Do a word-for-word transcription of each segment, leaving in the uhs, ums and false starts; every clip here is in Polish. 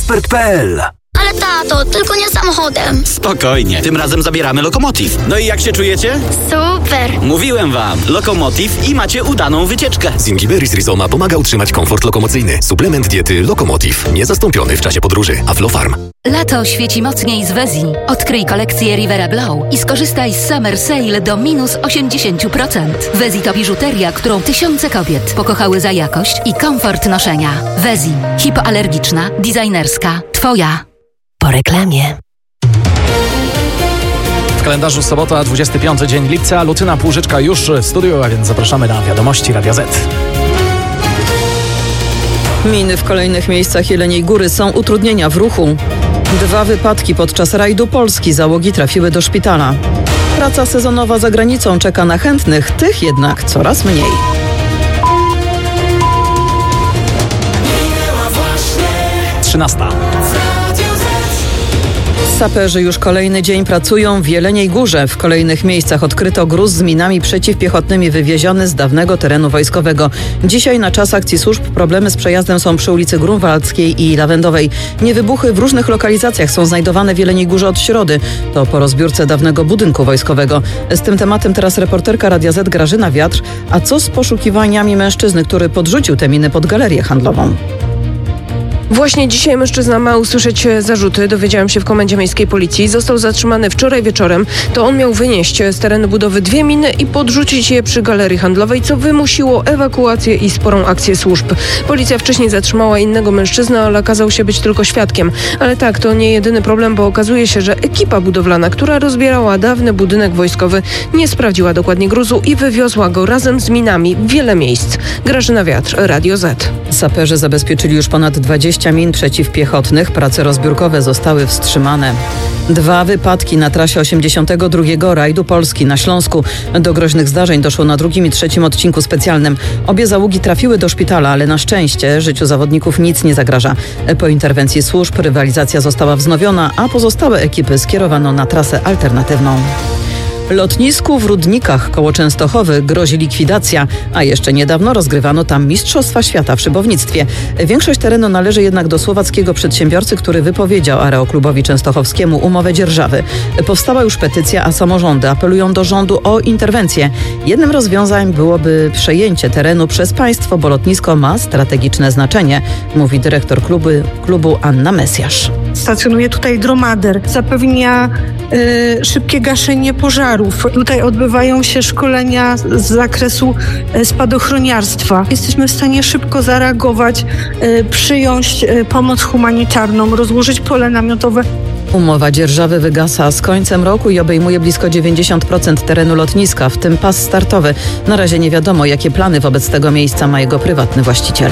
ekspert kropka pe el. Ale tato, tylko nie samochodem. Spokojnie, tym razem zabieramy Lokomotiv. No i jak się czujecie? Super. Mówiłem wam, Lokomotiv i macie udaną wycieczkę. Zingiberis rhizoma pomaga utrzymać komfort lokomocyjny. Suplement diety Lokomotiv. Niezastąpiony w czasie podróży. Aflofarm. Lato świeci mocniej z Wezi. Odkryj kolekcję Rivera Glow i skorzystaj z Summer Sale do minus osiemdziesiąt procent. Wezi to biżuteria, którą tysiące kobiet pokochały za jakość i komfort noszenia. Wezi. Hipoalergiczna, designerska. Twoja. Po reklamie. W kalendarzu sobota, dwudziesty piąty dzień lipca. Lucyna Płużyczka już w studiu, a więc zapraszamy na wiadomości Radia Z. Miny w kolejnych miejscach Jeleniej Góry, są utrudnienia w ruchu. Dwa wypadki podczas rajdu Polski, załogi trafiły do szpitala. Praca sezonowa za granicą czeka na chętnych, tych jednak coraz mniej. trzynasta. Saperzy już kolejny dzień pracują w Jeleniej Górze. W kolejnych miejscach odkryto gruz z minami przeciwpiechotnymi wywieziony z dawnego terenu wojskowego. Dzisiaj na czas akcji służb problemy z przejazdem są przy ulicy Grunwaldzkiej i Lawendowej. Niewybuchy w różnych lokalizacjach są znajdowane w Jeleniej Górze od środy. To po rozbiórce dawnego budynku wojskowego. Z tym tematem teraz reporterka Radia Z Grażyna Wiatr. A co z poszukiwaniami mężczyzny, który podrzucił te miny pod galerię handlową? Właśnie dzisiaj mężczyzna ma usłyszeć zarzuty, dowiedziałam się w Komendzie Miejskiej Policji. Został zatrzymany wczoraj wieczorem. To on miał wynieść z terenu budowy dwie miny i podrzucić je przy galerii handlowej, co wymusiło ewakuację i sporą akcję służb. Policja wcześniej zatrzymała innego mężczyznę, ale okazał się być tylko świadkiem. Ale tak, to nie jedyny problem, bo okazuje się, że ekipa budowlana, która rozbierała dawny budynek wojskowy, nie sprawdziła dokładnie gruzu i wywiozła go razem z minami w wiele miejsc. Grażyna Wiatr, Radio Z. Saperzy zabezpieczyli już ponad dwadzieścia min przeciwpiechotnych. Prace rozbiórkowe zostały wstrzymane. Dwa wypadki na trasie osiemdziesiątego drugiego rajdu Polski na Śląsku. Do groźnych zdarzeń doszło na drugim i trzecim odcinku specjalnym. Obie załogi trafiły do szpitala, ale na szczęście życiu zawodników nic nie zagraża. Po interwencji służb rywalizacja została wznowiona, a pozostałe ekipy skierowano na trasę alternatywną. Lotnisku w Rudnikach koło Częstochowy grozi likwidacja, a jeszcze niedawno rozgrywano tam Mistrzostwa Świata w szybownictwie. Większość terenu należy jednak do słowackiego przedsiębiorcy, który wypowiedział Aeroklubowi Częstochowskiemu umowę dzierżawy. Powstała już petycja, a samorządy apelują do rządu o interwencję. Jednym rozwiązaniem byłoby przejęcie terenu przez państwo, bo lotnisko ma strategiczne znaczenie, mówi dyrektor klubu, klubu Anna Mesjasz. Stacjonuje tutaj dromader, zapewnia y, szybkie gaszenie pożarów. Tutaj odbywają się szkolenia z zakresu spadochroniarstwa. Jesteśmy w stanie szybko zareagować, y, przyjąć y, pomoc humanitarną, rozłożyć pole namiotowe. Umowa dzierżawy wygasa z końcem roku i obejmuje blisko dziewięćdziesiąt procent terenu lotniska, w tym pas startowy. Na razie nie wiadomo, jakie plany wobec tego miejsca ma jego prywatny właściciel.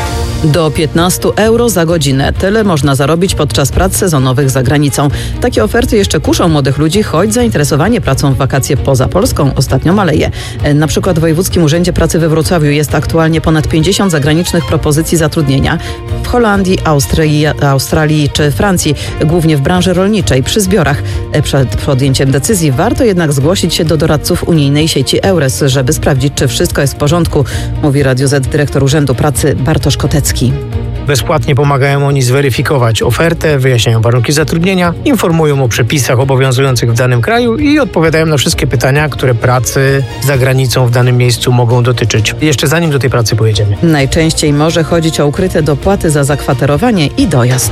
Do piętnaście euro za godzinę. Tyle można zarobić podczas prac sezonowych za granicą. Takie oferty jeszcze kuszą młodych ludzi, choć zainteresowanie pracą w wakacje poza Polską ostatnio maleje. Na przykład w Wojewódzkim Urzędzie Pracy we Wrocławiu jest aktualnie ponad pięćdziesiąt zagranicznych propozycji zatrudnienia. W Holandii, Austrii, Australii czy Francji, głównie w branży rolniczej, przy zbiorach. Przed podjęciem decyzji warto jednak zgłosić się do doradców unijnej sieci EURES, żeby sprawdzić, czy wszystko jest w porządku, mówi Radio Z dyrektor Urzędu Pracy Bartosz Kotecki. Bezpłatnie pomagają oni zweryfikować ofertę, wyjaśniają warunki zatrudnienia, informują o przepisach obowiązujących w danym kraju i odpowiadają na wszystkie pytania, które pracy za granicą w danym miejscu mogą dotyczyć. Jeszcze zanim do tej pracy pojedziemy. Najczęściej może chodzić o ukryte dopłaty za zakwaterowanie i dojazd.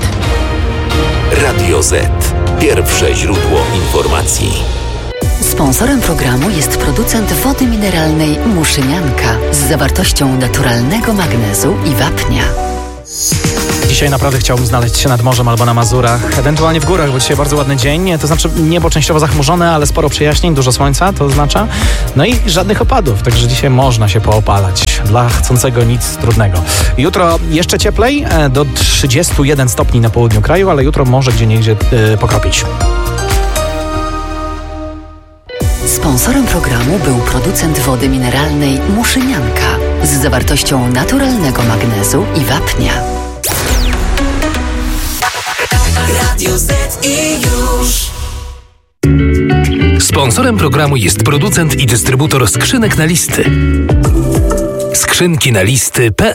Radio Z. Pierwsze źródło informacji. Sponsorem programu jest producent wody mineralnej Muszynianka z zawartością naturalnego magnezu i wapnia. Dzisiaj naprawdę chciałbym znaleźć się nad morzem albo na Mazurach, ewentualnie w górach, bo dzisiaj bardzo ładny dzień, to znaczy niebo częściowo zachmurzone, ale sporo przejaśnień, dużo słońca, to oznacza, no i żadnych opadów, także dzisiaj można się poopalać. Dla chcącego nic trudnego. Jutro jeszcze cieplej, do trzydziestu jeden stopni na południu kraju, ale jutro może gdzieniegdzie yy, pokropić. Sponsorem programu był producent wody mineralnej Muszynianka z zawartością naturalnego magnezu i wapnia. Radio Z i już. Sponsorem programu jest producent i dystrybutor skrzynek na listy. Skrzynki na listy kropka